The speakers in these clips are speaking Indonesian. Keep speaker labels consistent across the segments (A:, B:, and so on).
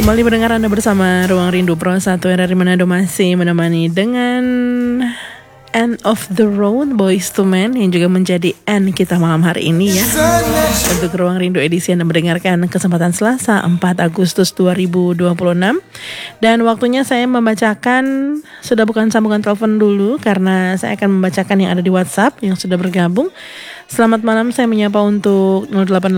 A: Kembali mendengar Anda bersama Ruang Rindu Pro 1 RRI Manado masih menemani dengan End of the Road Boyz II Men yang juga menjadi end kita malam hari ini ya. Untuk Ruang Rindu edisi Anda mendengarkan kesempatan Selasa 4 Agustus 2026. Dan waktunya saya membacakan, sudah bukan sambungan telepon dulu karena saya akan membacakan yang ada di WhatsApp yang sudah bergabung. Selamat malam, saya menyapa untuk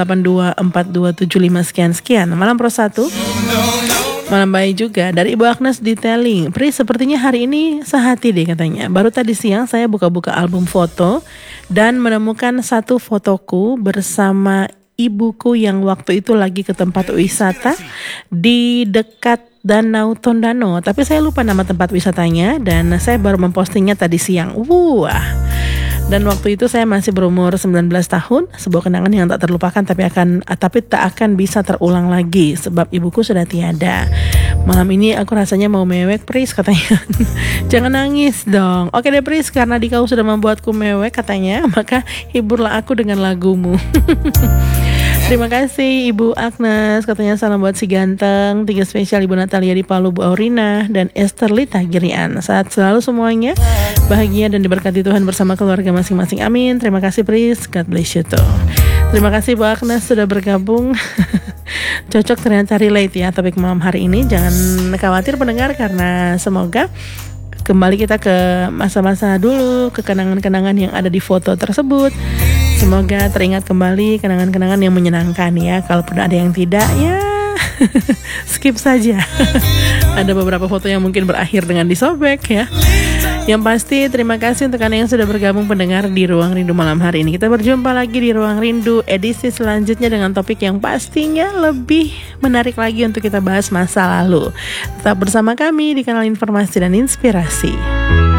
A: 08824275 sekian. Malam Pro 1. Malam baik juga dari Ibu Agnes Detailing. Pri, sepertinya hari ini sehati deh katanya. Baru tadi siang saya buka-buka album foto dan menemukan satu fotoku bersama ibuku yang waktu itu lagi ke tempat wisata di dekat Danau Tondano. Tapi saya lupa nama tempat wisatanya dan saya baru mempostingnya tadi siang. Wah. Dan waktu itu saya masih berumur 19 tahun, sebuah kenangan yang tak terlupakan tapi tak akan bisa terulang lagi sebab ibuku sudah tiada. Malam ini aku rasanya mau mewek, Pris katanya. Jangan nangis dong. Oke deh Pris, karena kau sudah membuatku mewek katanya, maka hiburlah aku dengan lagumu. Terima kasih Ibu Agnes, katanya salam buat si ganteng, 3 spesial Ibu Natalia di Palu, Bu Aurina, dan Esther Lita Girian. Saat selalu semuanya, bahagia dan diberkati Tuhan bersama keluarga masing-masing, amin. Terima kasih Pris, God bless you too. Terima kasih Bu Agnes sudah bergabung. Cocok ternyata relate ya topik malam hari ini. Jangan khawatir pendengar karena semoga kembali kita ke masa-masa dulu, ke kenangan-kenangan yang ada di foto tersebut. Semoga teringat kembali kenangan-kenangan yang menyenangkan ya. Kalaupun ada yang tidak ya skip saja. Ada beberapa foto yang mungkin berakhir dengan disobek ya. Yang pasti terima kasih untuk Anda yang sudah bergabung pendengar di Ruang Rindu malam hari ini. Kita berjumpa lagi di Ruang Rindu edisi selanjutnya dengan topik yang pastinya lebih menarik lagi untuk kita bahas masa lalu. Tetap bersama kami di kanal Informasi dan Inspirasi.